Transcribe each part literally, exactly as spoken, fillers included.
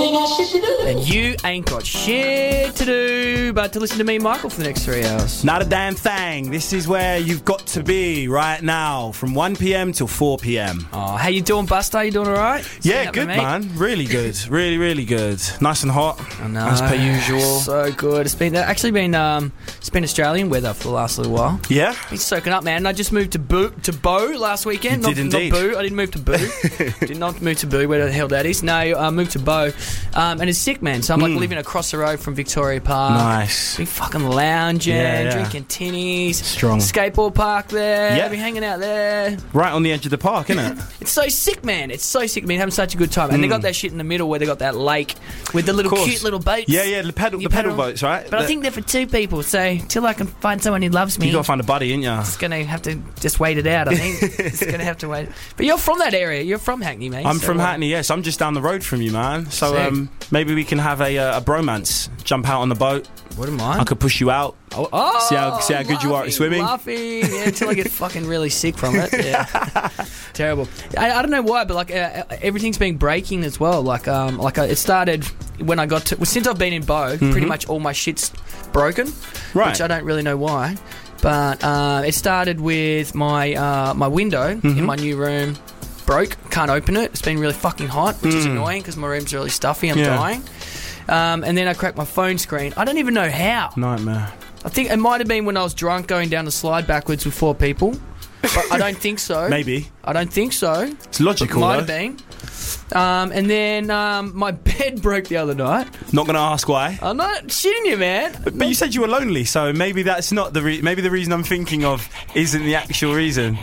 ain't got shit to do. And you ain't got shit to do but to listen to me, Michael, for the next three hours. Not a damn thing. This is where you've got to be right now, from one p.m. till four p.m. Oh, how you doing, Buster? You doing all right? Yeah, good, man. Really good. Really, really good. Nice and hot, I know. as per usual. So good. It's been actually been um, it's been Australian weather for the last little while. Yeah? Been soaking up, man. And I just moved to Boo to Bow last weekend. You not, did indeed. Not Boo. I didn't move to Boo. Did not move to Boo. Where the hell that is? No, I moved to Bow, um, and it's sick, man. So I'm like Mm. living across the road from Victoria Park. Nice. Been fucking lounging, Yeah, yeah. drinking tinnies. Strong. Skateboard park there. Yeah. Been hanging out there. Right on the edge of the park, isn't it? It's so sick, man. It's so sick. Been having such a good time. And they Mm. got that shit in the middle where they got that lake with the little Of course. cute little boats. Yeah, yeah, the pedal, You the pedal pedal. boats, right? But I The- think they're for two people, so till I can find someone who loves me, you gotta find a buddy, ain't ya? just gonna have to just wait it out. I think just gonna have to wait. But you're from that area. You're from Hackney, mate. I'm so from what- Hackney, yes. I'm just down the road from you, man. So Sick. um, maybe we can have a, uh, a bromance. Jump out on the boat. What am I? I could push you out. Oh, oh, See how- see how good you are at laughing, swimming? Laughing, yeah, until I get fucking really sick from it. Yeah, terrible. I, I don't know why, but like uh, everything's been breaking as well. Like, um, like uh, it started when I got to well, since I've been in Bow. Pretty much all my shit's broken, Right. which I don't really know why. But uh, it started with my uh, my window in my new room broke. Can't open it. It's been really fucking hot, which is annoying because my room's really stuffy. I'm Yeah. dying. Um, and then I cracked my phone screen. I don't even know how. Nightmare. I think it might have been when I was drunk going down the slide backwards with four people. But I don't think so. Maybe. I don't think so. It's logical, Might though. have been. Um, and then um, my bed broke the other night. Not gonna ask why. I'm not shitting you, man. But you said you were lonely, so maybe that's not the re- maybe the reason I'm thinking of isn't the actual reason.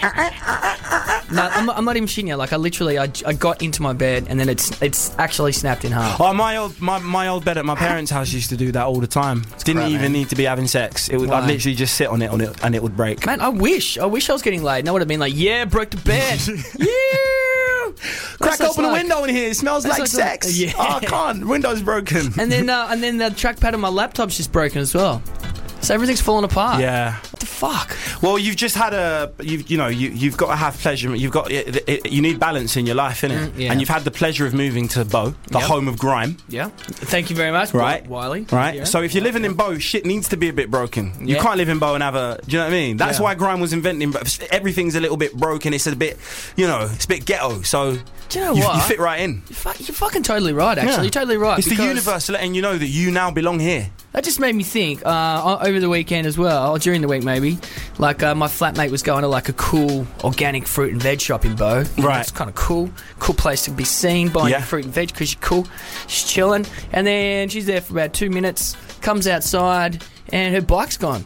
No, I'm not, I'm not even shitting you. Like I literally, I, I got into my bed and then it's it's actually snapped in half. Oh, my old my, my old bed at my parents' house used to do that all the time. Didn't crap, even man. need to be having sex. It would I'd Why? literally just sit on it on it and it would break. Man, I wish, I wish I was getting laid. And I would have been like, yeah, broke the bed. Yeah. Crack That's open a like- window in here. It smells That's like like- sex. yeah. Oh, I can't. The window's broken. And then uh, and then the trackpad on my laptop's just broken as well. So everything's falling apart. Yeah. What the fuck? Well, you've just had a, you've, you know, you, you've got to have pleasure. You've got, it, it, you need balance in your life, innit? Mm, yeah. And you've had the pleasure of moving to Bow, the Yep. home of grime, Yeah. Thank you very much, Right. Wiley. right? Yeah. So if you're living in Bow, shit needs to be a bit broken. You Yeah. can't live in Bow and have a, do you know what I mean? That's Yeah. why grime was invented. But everything's a little bit broken. It's a bit, you know, it's a bit ghetto. So Do you know you, what? you fit right in. You're, fu- you're fucking totally right, actually. Yeah. You're totally right. It's the because universe letting you know that you now belong here. That just made me think, uh, over the weekend as well, or during the week maybe, like uh, my flatmate was going to like a cool organic fruit and veg shop in Bow. You know, Right. It's kind of cool. Cool place to be seen, buying Yeah. fruit and veg because she's cool. She's chilling. And then she's there for about two minutes, comes outside, and her bike's gone.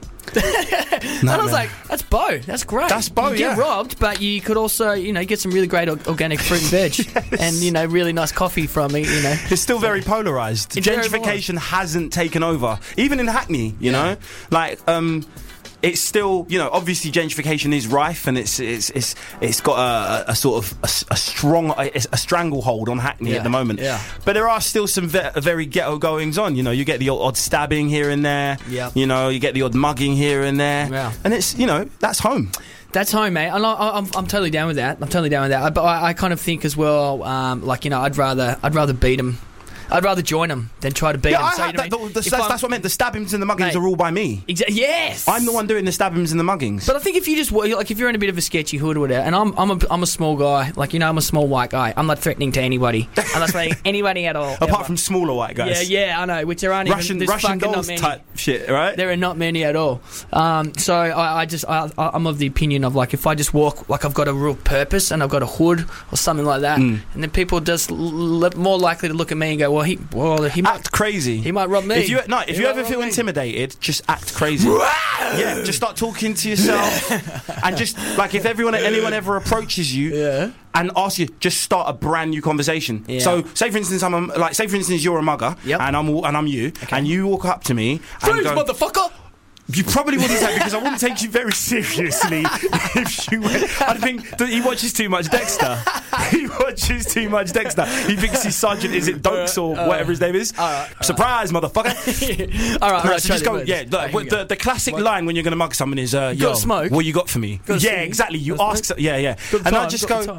And I was Nightmare. like, that's Bow. That's great. That's Bow, You get yeah. robbed, but you could also, you know, get some really great or- organic fruit and veg. And, you know, really nice coffee from it, you know. It's still very polarised. It's very Gentrification hasn't taken over. Even in Hackney, you Yeah. know? Like, um... it's still, you know, obviously gentrification is rife, and it's it's it's it's got a, a sort of a, a strong a, a stranglehold on Hackney Yeah, at the moment. yeah. But there are still some ve- very ghetto goings on. You know, you get the odd stabbing here and there. Yeah. You know, you get the odd mugging here and there. Yeah. And it's, you know, that's home. That's home, mate. I'm, I'm, I'm totally down with that. I'm totally down with that. But I, I kind of think as well, um, like, you know, I'd rather I'd rather beat them. I'd rather join them than try to beat Yeah, them. I So, had you know that, what I mean? the, the, If that's, I'm- that's what I meant. The stabbings and the muggings Mate. are all by me. Exa- yes. I'm the one doing the stabbings and the muggings. But I think if you just like if you're in a bit of a sketchy hood or whatever, and I'm I'm a, I'm a small guy, like you know I'm a small white guy. I'm not threatening to anybody. I'm not threatening anybody at all. Apart ever. from smaller white guys. yeah, yeah, I know. Which there aren't Russian, even there's Russian fucking dolls not many. type shit, right? There are not many at all. Um, so I, I just I, I'm of the opinion of like if I just walk like I've got a real purpose and I've got a hood or something like that, Mm. and then people are just l- l- more likely to look at me and go, well he well he might Act crazy. he might rob me. If you no, if He you might ever rob feel me. intimidated, just act crazy. Yeah, just start talking to yourself, and just like if everyone, anyone ever approaches you, Yeah. and asks you, just start a brand new conversation. Yeah. So, say for instance, I'm a, like, say for instance, you're a mugger, Yep. and I'm and I'm you, and you walk up to me and Freeze, go, motherfucker! you probably wouldn't say, because I wouldn't take you very seriously if you went. I think that he watches too much Dexter. He watches too much Dexter. He thinks he's Sergeant, is it Dokes or Uh, uh, whatever his name is? all right, all Surprise, motherfucker. all right, all No, right, so just try go, it. yeah. Right, Look, here we the, go. the classic What? line when you're going to mug someone is, uh, Got yo, smoke? what you got for me? Got yeah, smoke? exactly. You Got ask, smoke? yeah, yeah. Got And I time, just got go, time.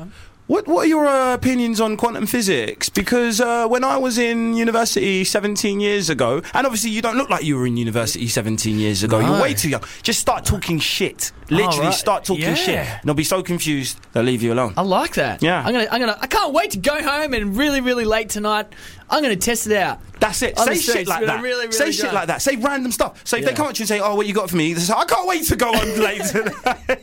What What are your uh, opinions on quantum physics? Because uh, when I was in university seventeen years ago, and obviously you don't look like you were in university seventeen years ago. No. You're way too young. Just start talking shit. Literally, Oh, right. start talking Yeah. shit, and they'll be so confused they'll leave you alone. I like that. Yeah. I'm gonna. I'm gonna. I can't wait to go home and really, really late tonight. I'm gonna test it out. That's it. On Say the shit streets, like we're that. really, really say shit drunk. like that. Say random stuff. So if Yeah. they come up to you and say, "Oh, what you got for me?" They say, "I can't wait to go on late tonight."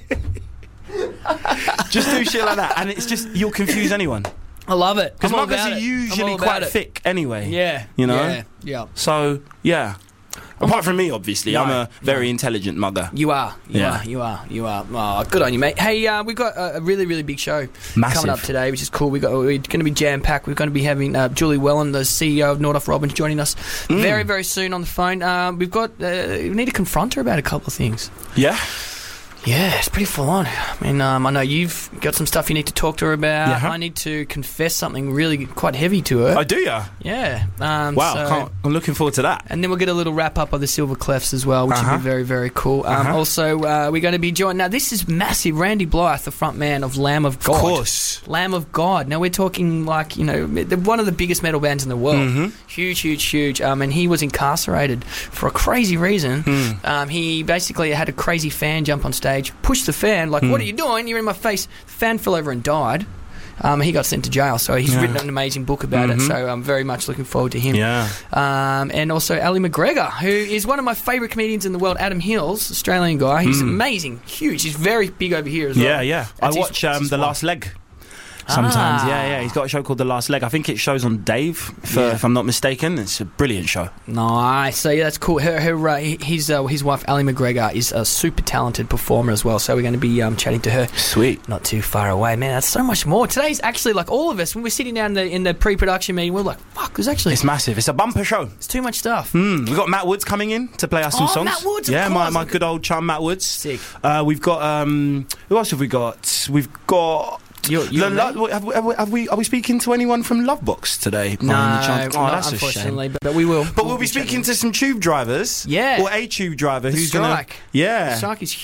Just do shit like that, and it's just you'll confuse anyone. I love it. Because I'm all muggers about are it. I'm usually all quite about it. thick anyway. Yeah. You know? Yeah. Yeah. So, yeah. Apart from me, obviously. No, I'm a very no. intelligent mugger. You are. You Yeah. are. You are. You are. Oh, good on you, mate. Hey, uh, we've got a, a really, really big show Massive. coming up today, which is cool. We got we're going to be jam packed. We're going to be having uh, Julie Wellen, the C E O of Nordoff Robbins, joining us Mm. very, very soon on the phone. Um, we've got uh, we need to confront her about a couple of things. Yeah? Yeah, it's pretty full on. I mean, um, I know you've got some stuff you need to talk to her about. Yeah. I need to confess something really quite heavy to her. I do, yeah. Yeah. Um, Wow, so- can't, I'm looking forward to that. And then we'll get a little wrap up of the Silver Clefs as well, which will Uh-huh. be very, very cool. Um, Uh-huh. Also, uh, we're going to be joined. Now, this is massive. Randy Blythe, the front man of Lamb of God. Of course. Lamb of God. Now, we're talking like, you know, they're one of the biggest metal bands in the world. Mhm. Huge, huge, huge. Um, and he was incarcerated for a crazy reason. Mm. Um, he basically had a crazy fan jump on stage, push the fan, like, Mm. what are you doing? You're in my face. The fan fell over and died. Um, he got sent to jail, so he's Yeah. written an amazing book about it. Mhm. So I'm very much looking forward to him. Yeah. Um, and also Ali McGregor, who is one of my favourite comedians in the world. Adam Hills, Australian guy. He's Mm. amazing, huge. He's very big over here as well. Yeah, yeah. That's I his- watch that's um, his The wife. Last Leg. Sometimes, Ah. yeah, yeah. He's got a show called The Last Leg. I think it shows on Dave, for, Yeah. if I'm not mistaken. It's a brilliant show. Nice. So yeah, that's cool. Her, her, uh, his, uh, his wife Ali McGregor is a super talented performer as well. So we're going to be um, chatting to her. Sweet. Not too far away, man. That's so much more. Today's actually like all of us when we're sitting down in the, in the pre-production meeting. We're like, fuck. There's actually It's massive. It's a bumper show. it's too much stuff. Mm, we've got Matt Woods coming in to play us some Oh, songs. Matt Woods, of yeah, my, course. my good old chum Matt Woods. Sick. Uh, we've got um, who else have we got? We've got. You, you Lo- and lo- me? have, we, have, we, have we? Are we speaking to anyone from Lovebox today? No, By any chance? Oh, not that's a shame. unfortunately, but, but we will. But we'll be speaking to some tube drivers. Yeah. Or a tube driver The who's going to. Strike. Yeah. Shark is